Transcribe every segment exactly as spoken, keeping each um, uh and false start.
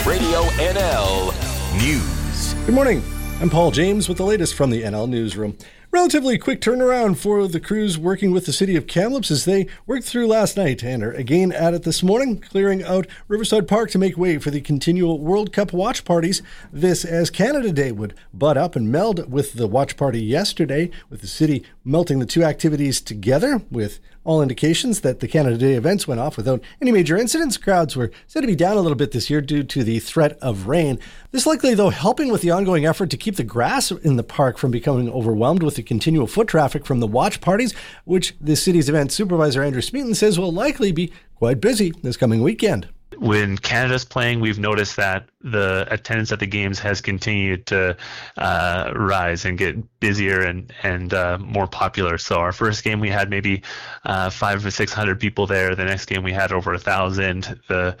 Radio N L News. Good morning. I'm Paul James with the latest from the N L Newsroom. Relatively quick turnaround for the crews working with the city of Kamloops as they worked through last night and are again at it this morning, clearing out Riverside Park to make way for the continual World Cup watch parties. This as Canada Day would butt up and meld with the watch party yesterday, with the city melting the two activities together, with all indications that the Canada Day events went off without any major incidents. Crowds were said to be down a little bit this year due to the threat of rain. This likely, though, helping with the ongoing effort to keep the grass in the park from becoming overwhelmed with the continual foot traffic from the watch parties, which the city's event supervisor Andrew Smeaton says will likely be quite busy this coming weekend. When Canada's playing, we've noticed that the attendance at the games has continued to uh, rise and get busier and and uh, more popular. So our first game we had maybe uh, five or six hundred people there. The next game we had over a thousand. The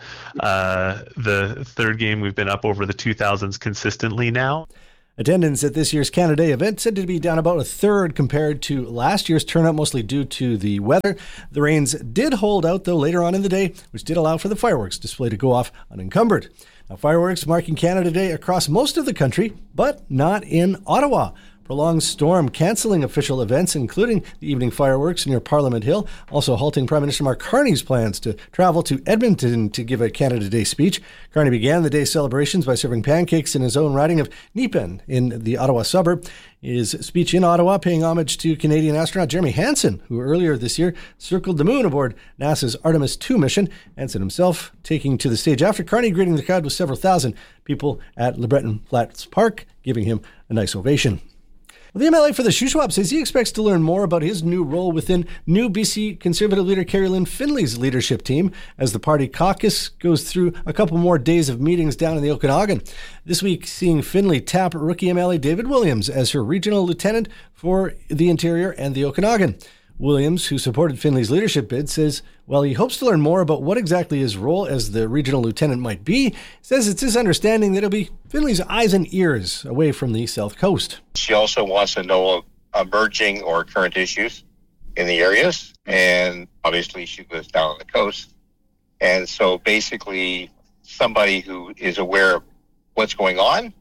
uh, the third game we've been up over the two thousands consistently now. Attendance at this year's Canada Day event said to be down about a third compared to last year's turnout, mostly due to the weather. The rains did hold out, though, later on in the day, which did allow for the fireworks display to go off unencumbered. Now, fireworks marking Canada Day across most of the country, but not in Ottawa. Prolonged storm cancelling official events, including the evening fireworks near Parliament Hill, also halting Prime Minister Mark Carney's plans to travel to Edmonton to give a Canada Day speech. Carney began the day's celebrations by serving pancakes in his own riding of Nepean in the Ottawa suburb. His speech in Ottawa paying homage to Canadian astronaut Jeremy Hansen, who earlier this year circled the moon aboard NASA's Artemis two mission. Hansen himself taking to the stage after Carney, greeting the crowd with several thousand people at LeBreton Flats Park, giving him a nice ovation. Well, the M L A for the Shuswap says he expects to learn more about his new role within new B C Conservative leader Carrie Lynn Finley's leadership team as the party caucus goes through a couple more days of meetings down in the Okanagan. This week, seeing Finley tap rookie M L A David Williams as her regional lieutenant for the Interior and the Okanagan. Williams, who supported Finley's leadership bid, says while he hopes to learn more about what exactly his role as the regional lieutenant might be, says it's his understanding that it'll be Finley's eyes and ears away from the South Coast. She also wants to know emerging or current issues in the areas, and obviously she lives down on the coast. And so basically somebody who is aware of what's going on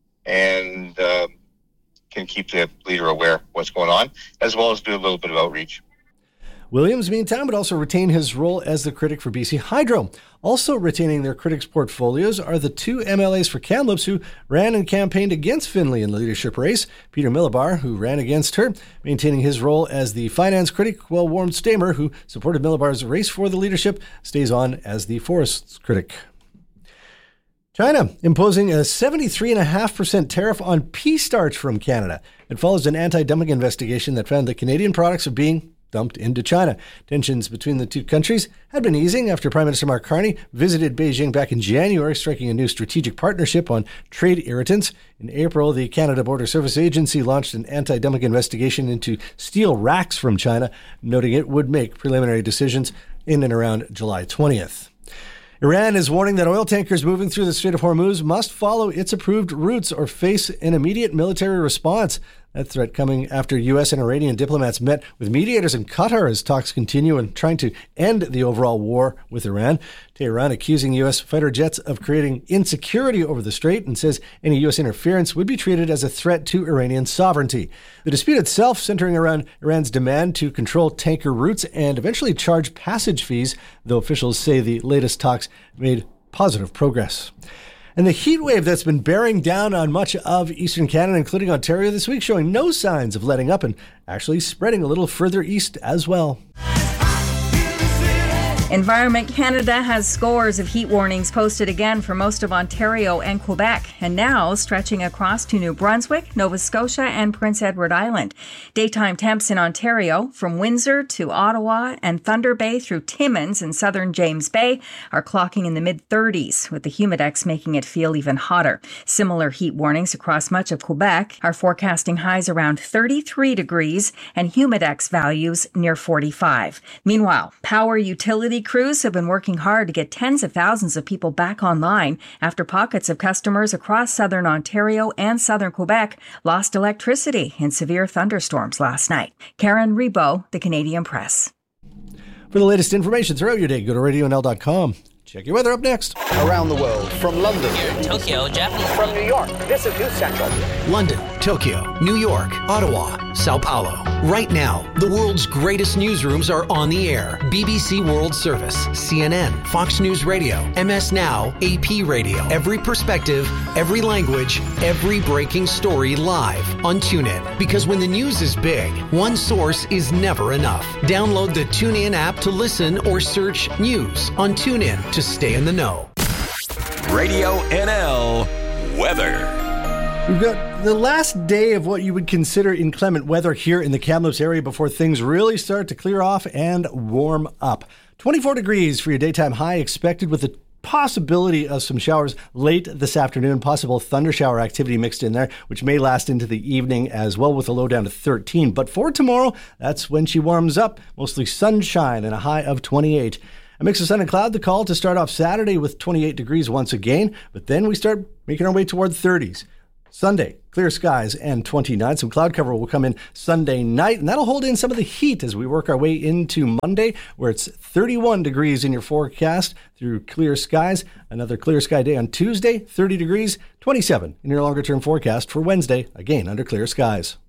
and uh, can keep the leader aware of what's going on, as well as do a little bit of outreach. Williams, meantime, would also retain his role as the critic for B C Hydro. Also retaining their critics' portfolios are the two M L As for Kamloops who ran and campaigned against Finley in the leadership race. Peter Millibar, who ran against her, maintaining his role as the finance critic, while Warren Stamer, who supported Millibar's race for the leadership, stays on as the forests critic. China imposing a seventy-three point five percent tariff on pea starch from Canada. It follows an anti-dumping investigation that found that Canadian products are being dumped into China. Tensions between the two countries had been easing after Prime Minister Mark Carney visited Beijing back in January, striking a new strategic partnership on trade irritants. In April, the Canada Border Service Agency launched an anti-dumping investigation into steel racks from China, noting it would make preliminary decisions in and around July twentieth. Iran is warning that oil tankers moving through the Strait of Hormuz must follow its approved routes or face an immediate military response. That threat coming after U S and Iranian diplomats met with mediators in Qatar as talks continue and trying to end the overall war with Iran. Tehran accusing U S fighter jets of creating insecurity over the strait and says any U S interference would be treated as a threat to Iranian sovereignty. The dispute itself centering around Iran's demand to control tanker routes and eventually charge passage fees, though officials say the latest talks made positive progress. And the heat wave that's been bearing down on much of eastern Canada, including Ontario this week, showing no signs of letting up and actually spreading a little further east as well. Environment Canada has scores of heat warnings posted again for most of Ontario and Quebec, and now stretching across to New Brunswick, Nova Scotia, and Prince Edward Island. Daytime temps in Ontario, from Windsor to Ottawa and Thunder Bay through Timmins and southern James Bay, are clocking in the mid-thirties, with the humidex making it feel even hotter. Similar heat warnings across much of Quebec are forecasting highs around thirty-three degrees and humidex values near forty-five. Meanwhile, power utility crews have been working hard to get tens of thousands of people back online after pockets of customers across southern Ontario and southern Quebec lost electricity in severe thunderstorms last night. Karen Rebo, The Canadian Press. For the latest information throughout your day, go to radio n l dot com. Check your weather up next. Around the world, from London, Here in Tokyo, Japan. from New York, this is News Central. London, Tokyo, New York, Ottawa, Sao Paulo. Right now, the world's greatest newsrooms are on the air. B B C World Service, C N N, Fox News Radio, M S Now, A P Radio. Every perspective, every language, every breaking story live on TuneIn. Because when the news is big, one source is never enough. Download the TuneIn app to listen or search news on TuneIn to stay in the know. Radio N L weather. We've got the last day of what you would consider inclement weather here in the Kamloops area before things really start to clear off and warm up. twenty-four degrees for your daytime high expected with the possibility of some showers late this afternoon, possible thunder shower activity mixed in there, which may last into the evening as well with a low down to thirteen. But for tomorrow, that's when she warms up, mostly sunshine and a high of twenty-eight. A mix of sun and cloud, the call to start off Saturday with twenty-eight degrees once again, but then we start making our way toward thirties. Sunday, clear skies and twenty-nine. Some cloud cover will come in Sunday night, and that'll hold in some of the heat as we work our way into Monday, where it's thirty-one degrees in your forecast through clear skies. Another clear sky day on Tuesday, thirty degrees, twenty-seven in your longer-term forecast for Wednesday, again under clear skies.